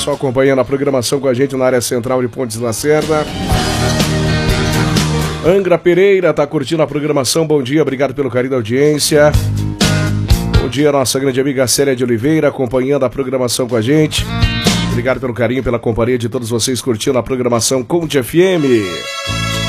pessoal acompanhando a programação com a gente na área central de Pontes Lacerda. Angra Pereira tá curtindo a programação. Bom dia, obrigado pelo carinho da audiência. Bom dia, nossa grande amiga Célia de Oliveira, acompanhando a programação com a gente. Obrigado pelo carinho, pela companhia de todos vocês curtindo a programação Conte FM.